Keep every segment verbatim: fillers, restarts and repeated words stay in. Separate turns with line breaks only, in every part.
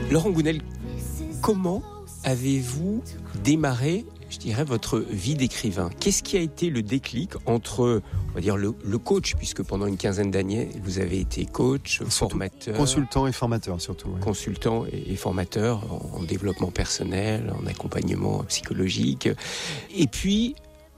Laurent Gounelle, comment avez-vous démarré, je dirais, votre vie d'écrivain? Qu'est-ce qui a été le déclic entre, on va dire, le, le coach, puisque pendant une quinzaine d'années, vous avez été coach, surtout formateur...
Consultant et formateur, surtout. Oui.
Consultant et, et formateur en, en développement personnel, en accompagnement psychologique. Et puis,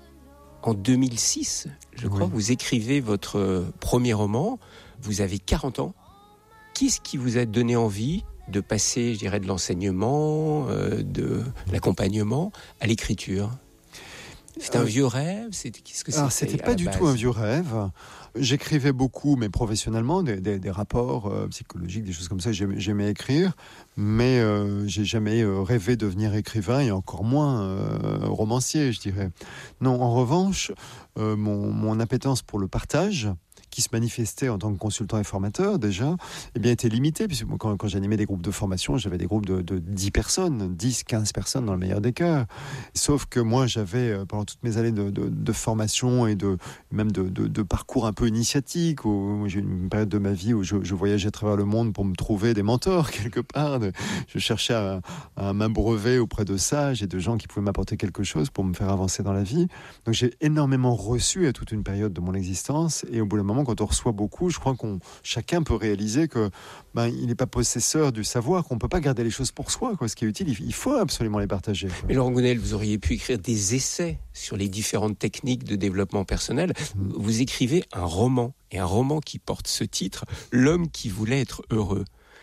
en deux mille six, je crois, oui. vous écrivez votre premier roman. Vous avez quarante ans. Qu'est-ce qui vous a donné envie de passer, je dirais, de l'enseignement, euh, de l'accompagnement à l'écriture? C'était euh, un vieux rêve? C'était, qu'est-ce que c'était?
Alors, c'était pas du base? tout un vieux rêve. J'écrivais beaucoup, mais professionnellement, des, des, des rapports euh, psychologiques, des choses comme ça. J'aimais, j'aimais écrire, mais euh, j'ai jamais euh, rêvé de devenir écrivain et encore moins euh, romancier, je dirais. Non, en revanche, euh, mon, mon appétence pour le partage, qui se manifestait en tant que consultant et formateur déjà, eh bien, était limité, puisque quand, quand j'animais des groupes de formation, j'avais des groupes de, de dix personnes, dix, quinze personnes dans le meilleur des cas. Sauf que moi, j'avais, pendant toutes mes années de, de, de formation et de, même de, de, de parcours un peu initiatique, où j'ai eu une période de ma vie où je, je voyageais à travers le monde pour me trouver des mentors, quelque part. Je cherchais à, à m'abreuver auprès de sages et de gens qui pouvaient m'apporter quelque chose pour me faire avancer dans la vie. Donc j'ai énormément reçu à toute une période de mon existence, et au bout d'un moment, quand on reçoit beaucoup, je crois qu'on chacun peut réaliser que ben, il n'est pas possesseur du savoir, qu'on ne peut pas garder les choses pour soi, quoi. Ce qui est utile, il faut absolument les partager, quoi.
Mais Laurent Gounelle, vous auriez pu écrire des essais sur les différentes techniques de développement personnel. Mmh. Vous écrivez un roman, et un roman qui porte ce titre, L'homme qui voulait être heureux.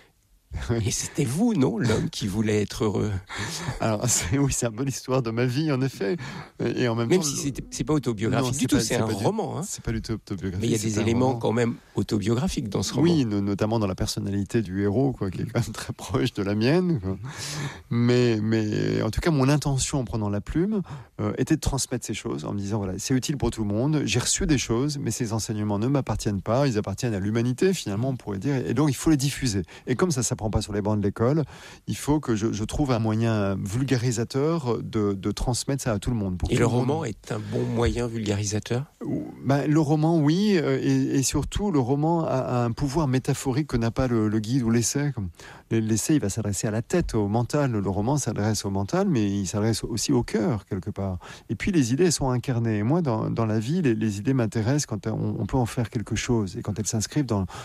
Et c'était vous, non, l'homme qui voulait être heureux?
Alors, c'est, oui, c'est un peu l'histoire de ma vie, en effet. Et en même,
même
temps,
si c'est, c'est pas autobiographique non, du tout, c'est, c'est un roman. Hein.
C'est pas du tout autobiographique.
Mais il y a des éléments roman. quand même autobiographiques dans ce roman.
Oui, notamment dans la personnalité du héros, quoi, qui est quand même très proche de la mienne, quoi. Mais, mais en tout cas, mon intention en prenant la plume euh, était de transmettre ces choses, en me disant, voilà, c'est utile pour tout le monde, j'ai reçu des choses, mais ces enseignements ne m'appartiennent pas, ils appartiennent à l'humanité, finalement, on pourrait dire, et donc il faut les diffuser. Et comme ça s'apprend pas sur les bancs de l'école, il faut que je, je trouve un moyen vulgarisateur de, de transmettre ça à tout le monde.
Pour et le roman monde... est un bon moyen vulgarisateur?
Ben, le roman, oui, et, et surtout, le roman a, a un pouvoir métaphorique que n'a pas le, le guide ou l'essai. L'essai, il va s'adresser à la tête, au mental. Le roman s'adresse au mental, mais il s'adresse aussi au cœur, quelque part. Et puis, les idées sont incarnées. Et moi, dans, dans la vie, les, les idées m'intéressent quand on, on peut en faire quelque chose, et quand elles s'inscrivent dans,